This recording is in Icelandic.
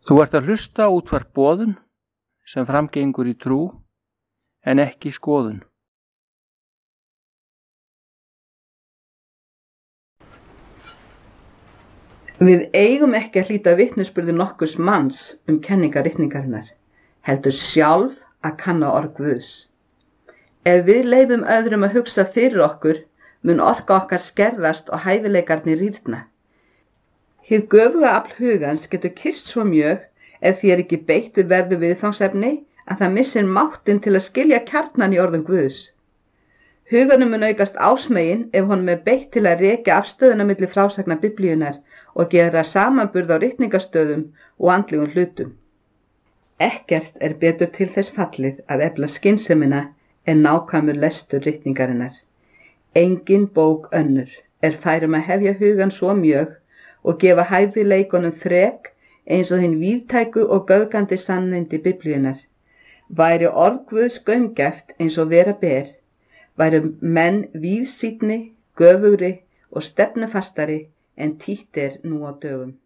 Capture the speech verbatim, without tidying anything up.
Þú ert að hlusta á útvarp Boðun sem framgengur í trú en ekki skoðun. Við eigum ekki að hlíta vitnisburði nokkurs manns um kenningar ritningarinnar, heldur sjálf að kanna orð Guðs. Ef við leyfum öðrum að hugsa fyrir okkur, mun orka okkar skerðast og hæfileikarnir rýrna. Hið göfuga afl hugans getur kyrst svo mjög ef því er ekki beitt við verðu viðfangsefni að það missir máttinn til að skilja kjarnan í orðum Guðs. Huganum mun aukast ásmegin ef honum er beitt til að rekja afstöðuna milli frásagna Biblíunnar og gera samanburð á ritningastöðum og andlegum hlutum. Ekkert er betur til þess fallið að efla skynsemina en nákvæmur lestur ritningarinnar. Engin bók önnur er fær um að hefja hugan svo mjög og gefa hæfileikunum þrek eins og hinn víðtæku og göfgandi sannindi Biblíunnar. Væri orð Guðs gaumgæft eins og vera ber, væru menn víðsýnni, göfugri og stefnufastari en títt er nú á dögum.